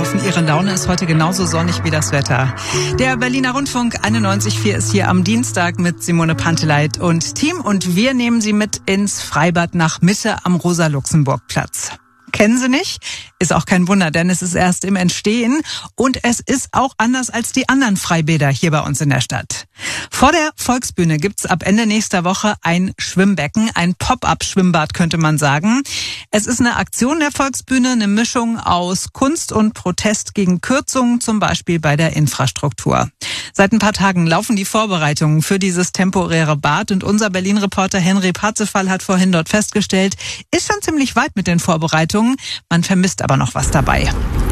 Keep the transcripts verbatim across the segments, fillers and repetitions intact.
hoffen, Ihre Laune ist heute genauso sonnig wie das Wetter. Der Berliner Rundfunk einundneunzig Komma vier ist hier am Dienstag mit Simone Panteleit und Team und wir nehmen Sie mit ins Freibad nach Mitte am Rosa-Luxemburg-Platz. Kennen Sie nicht? Ist auch kein Wunder, denn es ist erst im Entstehen und es ist auch anders als die anderen Freibäder hier bei uns in der Stadt. Vor der Volksbühne gibt's ab Ende nächster Woche ein Schwimmbecken, ein Pop-up-Schwimmbad könnte man sagen. Es ist eine Aktion der Volksbühne, eine Mischung aus Kunst und Protest gegen Kürzungen, zum Beispiel bei der Infrastruktur. Seit ein paar Tagen laufen die Vorbereitungen für dieses temporäre Bad und unser Berlin-Reporter Henry Parzefall hat vorhin dort festgestellt, ist schon ziemlich weit mit den Vorbereitungen. Man vermisst aber noch was dabei.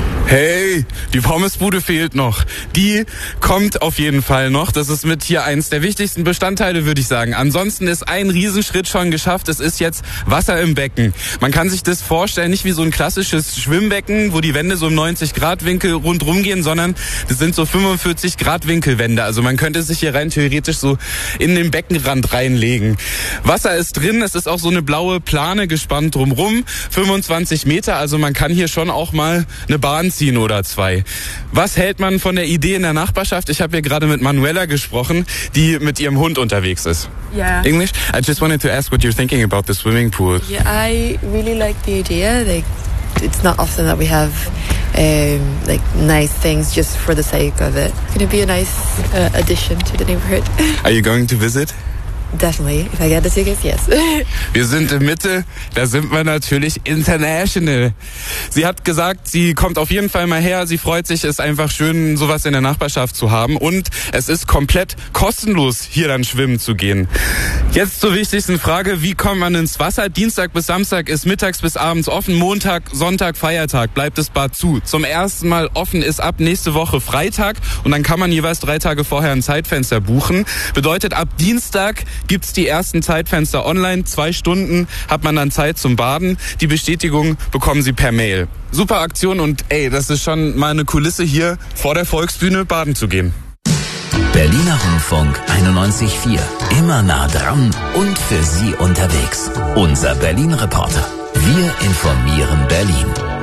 Hey, die Pommesbude fehlt noch. Die kommt auf jeden Fall noch. Das ist mit hier eins der wichtigsten Bestandteile, würde ich sagen. Ansonsten ist ein Riesenschritt schon geschafft. Es ist jetzt Wasser im Becken. Man kann sich das vorstellen, nicht wie so ein klassisches Schwimmbecken, wo die Wände so im neunzig Grad Winkel rundrum gehen, sondern das sind so fünfundvierzig Grad Winkelwände. Also man könnte sich hier rein theoretisch so in den Beckenrand reinlegen. Wasser ist drin. Es ist auch so eine blaue Plane gespannt drumrum. fünfundzwanzig Meter. Also man kann hier schon auch mal eine Bahn ziehen oder zwei. Was hält man von der Idee in der Nachbarschaft? Ich habe hier gerade mit Manuela gesprochen, die mit ihrem Hund unterwegs ist. Yeah. English? I just wanted to ask what you're thinking about the swimming pool. Yeah, I really like the idea. Like, it's not often that we have um, like nice things just for the sake of it. It's going to be a nice uh, addition to the neighborhood. Are you going to visit? Definitely. If I get the tickets, yes. Wir sind in Mitte, da sind wir natürlich international. Sie hat gesagt, sie kommt auf jeden Fall mal her. Sie freut sich, es ist einfach schön, sowas in der Nachbarschaft zu haben. Und es ist komplett kostenlos, hier dann schwimmen zu gehen. Jetzt zur wichtigsten Frage, wie kommt man ins Wasser? Dienstag bis Samstag ist mittags bis abends offen. Montag, Sonntag, Feiertag bleibt das Bad zu. Zum ersten Mal offen ist ab nächste Woche Freitag. Und dann kann man jeweils drei Tage vorher ein Zeitfenster buchen. Bedeutet, ab Dienstag gibt's die ersten Zeitfenster online. Zwei Stunden hat man dann Zeit zum Baden. Die Bestätigung bekommen Sie per Mail. Super Aktion und ey, das ist schon mal eine Kulisse, hier vor der Volksbühne baden zu gehen. Berliner Rundfunk einundneunzig Komma vier. Immer nah dran und für Sie unterwegs. Unser Berlin-Reporter. Wir informieren Berlin.